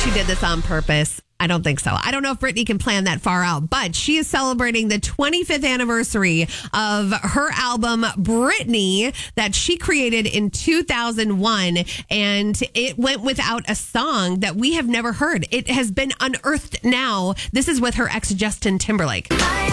she did this on purpose. I don't think so. I don't know if Britney can plan that far out, but she is celebrating the 25th anniversary of her album, Britney, that she created in 2001. And it went without a song that we have never heard. It has been unearthed now. This is with her ex, Justin Timberlake.